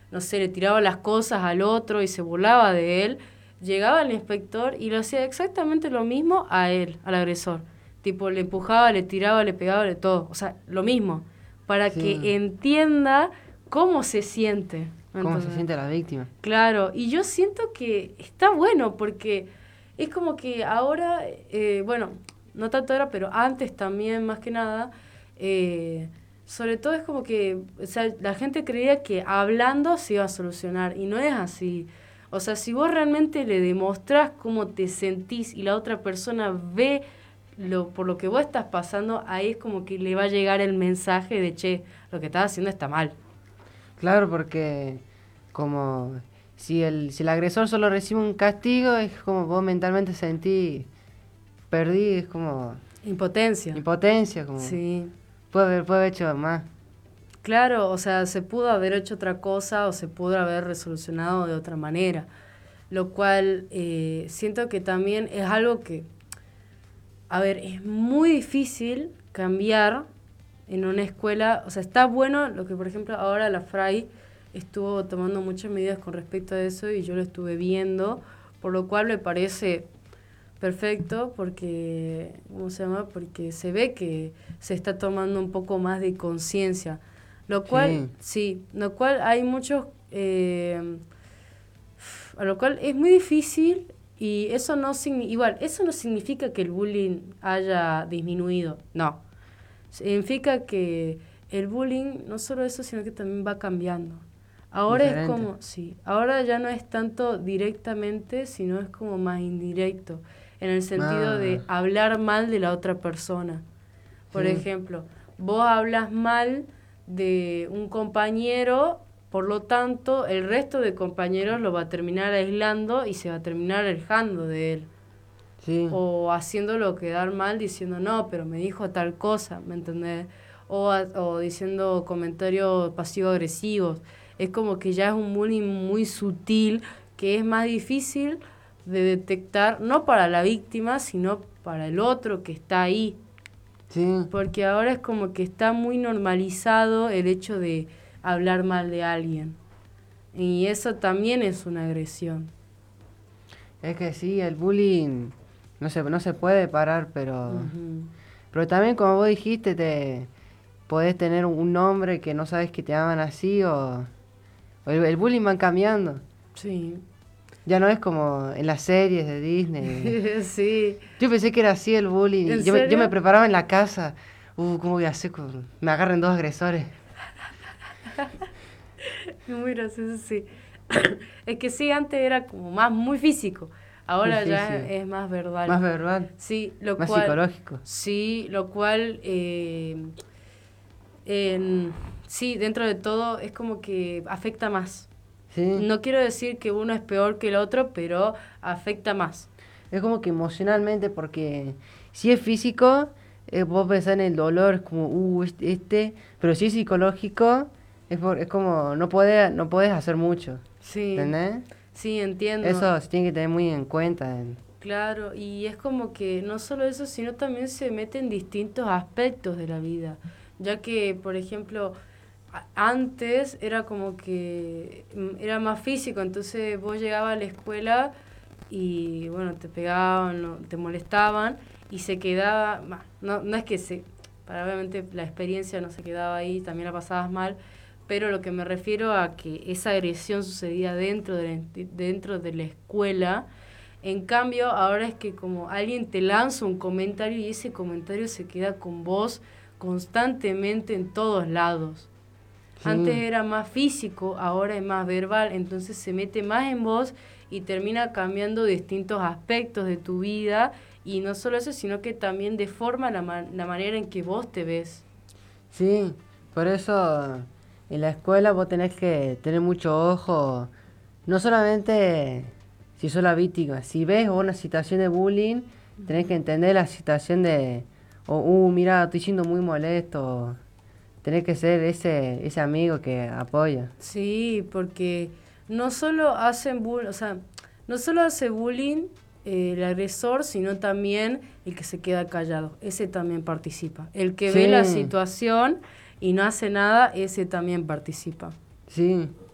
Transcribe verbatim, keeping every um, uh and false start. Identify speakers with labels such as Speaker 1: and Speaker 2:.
Speaker 1: no sé, le tiraba las cosas al otro y se burlaba de él, llegaba el inspector y lo hacía exactamente lo mismo a él, al agresor. Tipo, le empujaba, le tiraba, le pegaba, le todo. O sea, lo mismo. Para
Speaker 2: Sí.
Speaker 1: que entienda cómo se siente.
Speaker 2: ¿Cómo se
Speaker 1: ¿Entendés?
Speaker 2: siente la víctima?
Speaker 1: Claro, y yo siento que está bueno porque es como que ahora, eh, bueno, no tanto ahora, pero antes también, más que nada, eh, sobre todo es como que, o sea, la gente creía que hablando se iba a solucionar y no es así. O sea, si vos realmente le demostrás cómo te sentís y la otra persona ve lo, por lo que vos estás pasando, ahí es como que le va a llegar el mensaje de, che, lo que estás haciendo está mal.
Speaker 2: Claro, porque como si el, si el agresor solo recibe un castigo, es como vos mentalmente sentís perdí, es como
Speaker 1: Impotencia.
Speaker 2: impotencia, como
Speaker 1: Sí.
Speaker 2: puede haber, puede haber hecho más.
Speaker 1: Claro, o sea, se pudo haber hecho otra cosa o se pudo haber resolucionado de otra manera, lo cual eh, siento que también es algo que, a ver, es muy difícil cambiar en una escuela, o sea, está bueno lo que, por ejemplo, ahora la Fray estuvo tomando muchas medidas con respecto a eso y yo lo estuve viendo, por lo cual me parece perfecto porque, ¿cómo se llama? Porque se ve que se está tomando un poco más de conciencia, lo cual,
Speaker 2: Sí,
Speaker 1: sí, lo cual hay muchos, eh, a lo cual es muy difícil y eso no signi- igual, eso no significa que el bullying haya disminuido, no, significa que el bullying, no solo eso, sino que también va cambiando. Ahora es
Speaker 2: diferente.
Speaker 1: como, sí, ahora ya no es tanto directamente, sino es como más indirecto, en el sentido
Speaker 2: Más,
Speaker 1: de hablar mal de la otra persona. Por
Speaker 2: sí,
Speaker 1: ejemplo, vos hablas mal de un compañero, por lo tanto, el resto de compañeros lo va a terminar aislando y se va a terminar alejando de él
Speaker 2: sí,
Speaker 1: o haciéndolo quedar mal diciendo no, pero me dijo tal cosa, ¿me entendés? O, a- o diciendo comentarios pasivo-agresivos. Es como que ya es un bullying muy sutil que es más difícil de detectar, no para la víctima, sino para el otro que está ahí.
Speaker 2: sí.
Speaker 1: Porque ahora es como que está muy normalizado el hecho de hablar mal de alguien. Y eso también es una agresión.
Speaker 2: Es que sí, el bullying no se, no se puede parar, pero,
Speaker 1: Ujú.
Speaker 2: pero también como vos dijiste, te podés tener un un nombre que no sabes que te llaman así o, o el, el bullying va cambiando.
Speaker 1: Sí.
Speaker 2: Ya no es como en las series de Disney.
Speaker 1: Sí.
Speaker 2: Yo pensé que era así el bullying.
Speaker 1: ¿En
Speaker 2: Yo me, yo me
Speaker 1: serio?
Speaker 2: preparaba en la casa. Uh, ¿cómo voy a hacer? Con... Me agarren dos agresores.
Speaker 1: Muy gracioso, sí. Es que sí, antes era como más muy físico.
Speaker 2: Muy
Speaker 1: Ahora ya
Speaker 2: físico.
Speaker 1: es más verbal.
Speaker 2: Más verbal.
Speaker 1: Sí, lo
Speaker 2: Más
Speaker 1: cual,
Speaker 2: psicológico.
Speaker 1: sí, lo cual, eh, en- sí, dentro de todo es como que afecta más.
Speaker 2: Sí.
Speaker 1: No quiero decir que uno es peor que el otro, pero afecta más.
Speaker 2: Es como que emocionalmente, porque si es físico, eh, vos pensás en el dolor, es como, uh, este, este, pero si es psicológico, es, por- es como, no puedes, no puedes hacer mucho,
Speaker 1: Sí,
Speaker 2: ¿entendés?
Speaker 1: sí, entiendo.
Speaker 2: Eso se tiene que tener muy en cuenta. en-
Speaker 1: Claro, y es como que no solo eso, sino también se mete en distintos aspectos de la vida, ya que, por ejemplo, a- antes era como que mm, era más físico, entonces vos llegabas a la escuela y bueno, te pegaban, o te molestaban y se quedaba, bah, no, no es que se, para obviamente la experiencia no se quedaba ahí, también la pasabas mal, pero lo que me refiero a que esa agresión sucedía dentro de la, dentro de la escuela. En cambio, ahora es que como alguien te lanza un comentario y ese comentario se queda con vos constantemente en todos lados. Antes
Speaker 2: Sí,
Speaker 1: era más físico, ahora es más verbal, entonces se mete más en vos y termina cambiando distintos aspectos de tu vida y no solo eso, sino que también deforma la, ma- la manera en que vos te ves.
Speaker 2: sí, por eso en la escuela vos tenés que tener mucho ojo, no solamente si sos la víctima, si ves una situación de bullying, tenés que entender la situación de, o, uh, mira, estoy siendo muy molesto, tenés que ser ese, ese amigo que apoya.
Speaker 1: Sí, porque no solo hacen bullying, o sea, no solo hace bullying eh, el agresor, sino también el que se queda callado. Ese también participa. El que ve la
Speaker 2: Sí,
Speaker 1: situación y no hace nada, ese también participa.
Speaker 2: sí,